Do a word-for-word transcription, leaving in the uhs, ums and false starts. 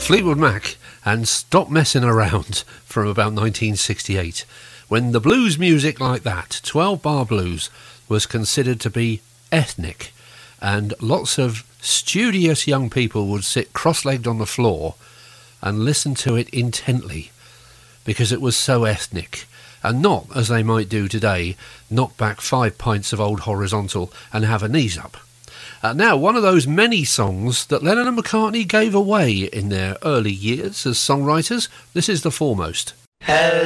Fleetwood Mac and Stop Messing Around from about nineteen sixty-eight, when the blues music like that, twelve bar blues, was considered to be ethnic, and lots of studious young people would sit cross-legged on the floor and listen to it intently because it was so ethnic, and not, as they might do today, knock back five pints of old horizontal and have a knees up. Uh, now, one of those many songs that Lennon and McCartney gave away in their early years as songwriters, this is the foremost. Hello.